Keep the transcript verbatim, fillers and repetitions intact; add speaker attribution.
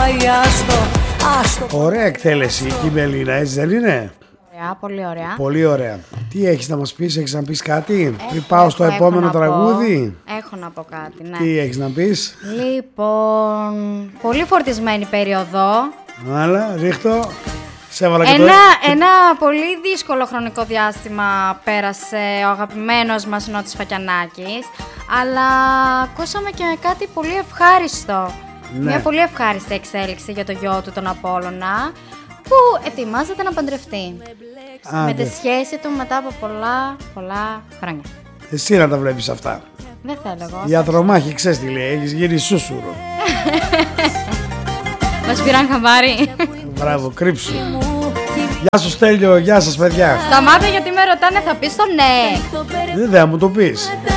Speaker 1: πάει, άστο, άστο.
Speaker 2: Ωραία εκτέλεση η Μελίνα, έτσι δεν είναι?
Speaker 3: Ωραία, πολύ ωραία.
Speaker 2: Πολύ ωραία. Τι έχεις να μας πεις, έχεις να πεις κάτι?
Speaker 3: Έχω,
Speaker 2: Πριν πάω στο
Speaker 3: έχω,
Speaker 2: επόμενο
Speaker 3: έχω να
Speaker 2: τραγούδι.
Speaker 3: πω. Έχω να πω κάτι, ναι.
Speaker 2: Τι έχεις να πεις?
Speaker 3: Λοιπόν, πολύ φορτισμένη περίοδο.
Speaker 2: Άλλα, ρίχτω. Σε έβαλα και
Speaker 3: Ένα,
Speaker 2: το...
Speaker 3: ένα πολύ δύσκολο χρονικό διάστημα πέρασε ο αγαπημένος μας Νότης Φακιανάκης, αλλά ακούσαμε και κάτι πολύ ευχάριστο.
Speaker 2: Ναι.
Speaker 3: Μια πολύ ευχάριστη εξέλιξη για το γιο του, τον Απόλλωνα, που ετοιμάζεται να παντρευτεί.
Speaker 2: Άντε.
Speaker 3: Με τη σχέση του μετά από πολλά, πολλά χρόνια.
Speaker 2: Εσύ να τα βλέπεις αυτά.
Speaker 3: Δεν θέλω εγώ.
Speaker 2: Η Ατρομάχη, ξέρεις τι λέει, έχεις γίνει σούσουρο.
Speaker 3: Μας πήραν χαμπάρι.
Speaker 2: Μπράβο, κρύψου. Γεια σου Στέλιο, γεια σας παιδιά.
Speaker 3: Σταμάτα γιατί με ρωτάνε, θα πεις το ναι.
Speaker 2: Δεν θα μου το πεις.